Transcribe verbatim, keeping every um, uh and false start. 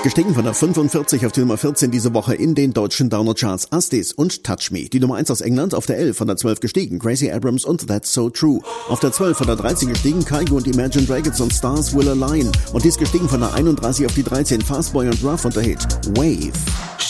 Gestiegen von der fünfundvierzig auf die Nummer vierzehn diese Woche in den deutschen Download-Charts Astis und Touch Me. Die Nummer eins aus England auf der elf von der zwölf gestiegen, Gracie Abrams und That's So True. Auf der zwölf von der dreizehn gestiegen, Kygo und Imagine Dragons und Stars Will Align. Und dies gestiegen von der einunddreißig auf die dreizehn, Fastboy und Ruff und der Hit Wave.